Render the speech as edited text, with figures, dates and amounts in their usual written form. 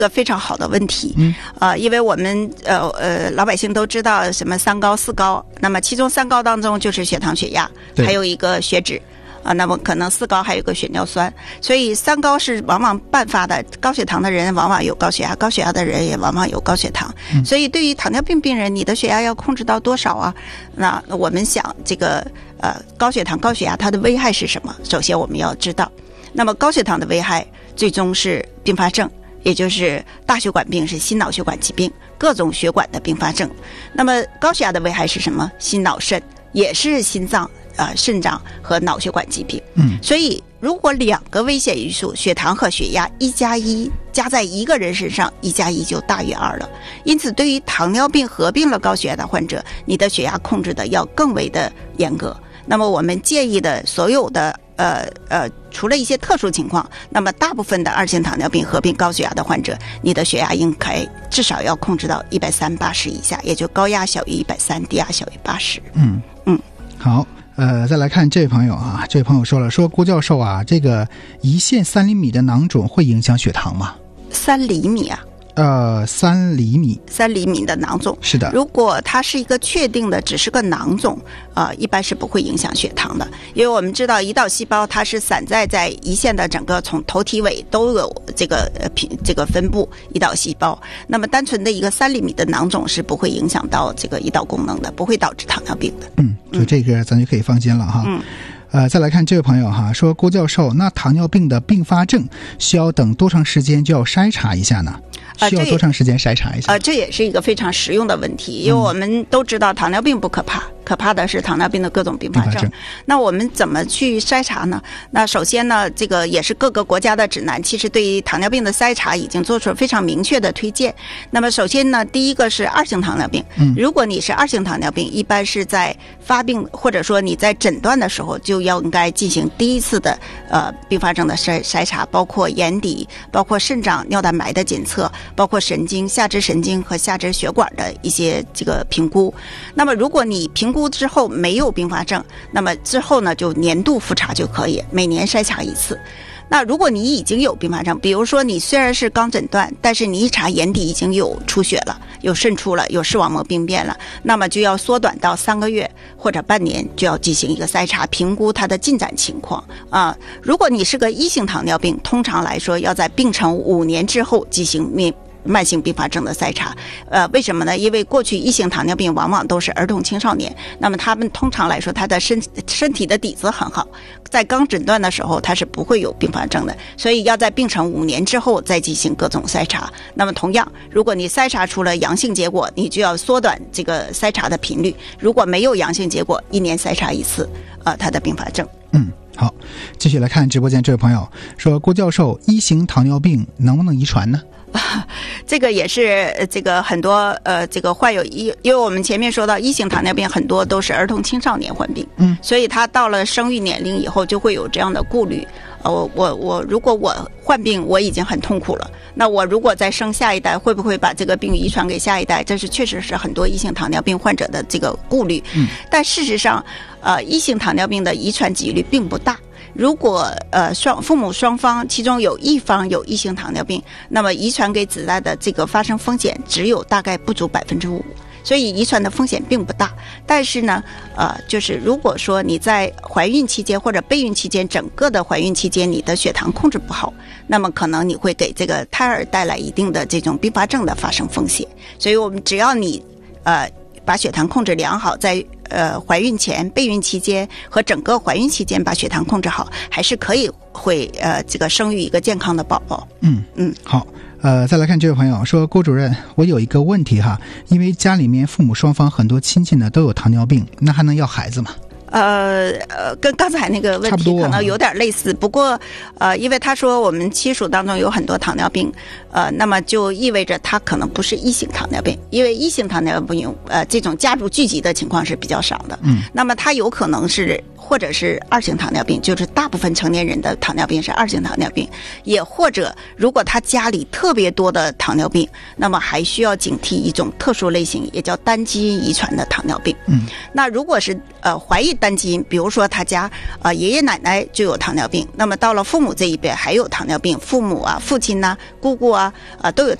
个非常好的问题。因为我们老百姓都知道什么3高4高，那么其中3高当中就是血糖血压，还有一个血脂。那么可能4高还有个血尿酸，所以3高是往往伴发的。高血糖的人往往有高血压，高血压的人也往往有高血糖。所以对于糖尿病病人，你的血压要控制到多少啊？那我们想这个高血糖、高血压它的危害是什么？首先我们要知道，那么高血糖的危害最终是并发症，也就是大血管病，是心脑血管疾病，各种血管的并发症。那么高血压的危害是什么？心脑肾，也是心脏。肾脏和脑血管疾病。所以如果2个危险因素，血糖和血压1+1加在一个人身上，1+1就大于2了。因此对于糖尿病合并了高血压的患者，你的血压控制的要更为的严格。那么我们建议的所有的除了一些特殊情况，那么大部分的2型糖尿病合并高血压的患者，你的血压应该至少要控制到130/80以下，也就高压小于130，低压小于80。 好。再来看这位朋友啊，这位朋友说了，说郭教授啊，这个1线3厘米的囊肿会影响血糖吗？3厘米啊？3厘米，3 厘米的囊肿是的。 如果它是一个确定的，只是个囊肿，一般是不会影响血糖的，因为我们知道胰岛细胞它是散在胰腺的整个从头体尾都有这个分布胰岛细胞。那么单纯的一个3厘米的囊肿是不会影响到这个胰岛功能的，不会导致糖尿病的。 就这个咱就可以放心了哈。再来看这位朋友哈，说郭教授，那糖尿病的并发症需要等多长时间就要筛查一下呢？需要多长时间筛查一下？ 这也是一个非常实用的问题，因为我们都知道糖尿病不可怕，可怕的是糖尿病的各种并发症。那我们怎么去筛查呢？那首先呢，这个也是各个国家的指南，其实对于糖尿病的筛查已经做出了非常明确的推荐。那么首先呢，第一个是2型糖尿病。如果你是2型糖尿病，一般是在发病或者说你在诊断的时候就应该进行第一次的并发症的筛查，包括眼底，包括肾脏尿蛋白的检测，包括神经、下肢神经和下肢血管的一些这个评估。那么如果你评估之后没有并发症，那么之后呢就年度复查就可以，每年筛查1次。那如果你已经有并发症，比如说你虽然是刚诊断，但是你一查眼底已经有出血了，有渗出了，有视网膜病变了，那么就要缩短到3个月或者半年，就要进行一个筛查，评估它的进展情况啊。如果你是个1型糖尿病，通常来说要在病程5年之后进行慢性并发症的筛查。为什么呢？因为过去1型糖尿病往往都是儿童青少年，那么他们通常来说他的身体的底子很好，在刚诊断的时候他是不会有并发症的，所以要在病程5年之后再进行各种筛查。那么同样，如果你筛查出了阳性结果，你就要缩短这个筛查的频率，如果没有阳性结果，1年筛查1次他的并发症。 好，继续来看直播间这位朋友说，郭教授，1型糖尿病能不能遗传呢？ 这个也是这个很多这个患有因为我们前面说到1型糖尿病很多都是儿童青少年患病，所以他到了生育年龄以后就会有这样的顾虑。我如果我患病我已经很痛苦了，那我如果再生下一代，会不会把这个病遗传给下一代？这是确实是很多1型糖尿病患者的这个顾虑。但事实上1型糖尿病的遗传几率并不大。如果父母双方其中有一方有1型糖尿病，那么遗传给子代的这个发生风险只有大概不足5%，所以遗传的风险并不大。但是呢就是如果说你在怀孕期间或者备孕期间，整个的怀孕期间你的血糖控制不好，那么可能你会给这个胎儿带来一定的这种并发症的发生风险。所以我们只要你把血糖控制良好，在怀孕前、备孕期间和整个怀孕期间把血糖控制好，还是可以会这个生育一个健康的宝宝。 好。再来看这位朋友说，郭主任，我有一个问题哈，因为家里面父母双方很多亲戚呢都有糖尿病，那还能要孩子吗？ 跟刚才那个问题可能有点类似，不过因为他说我们亲属当中有很多糖尿病，那么就意味着他可能不是1型糖尿病，因为1型糖尿病这种家族聚集的情况是比较少的。那么他有可能是或者是2型糖尿病，就是大部分成年人的糖尿病是2型糖尿病，也或者如果他家里特别多的糖尿病，那么还需要警惕一种特殊类型，也叫单基因遗传的糖尿病。那如果是怀疑单基因，比如说他家爷爷奶奶就有糖尿病，那么到了父母这一辈还有糖尿病，父母啊、父亲啊、姑姑啊都有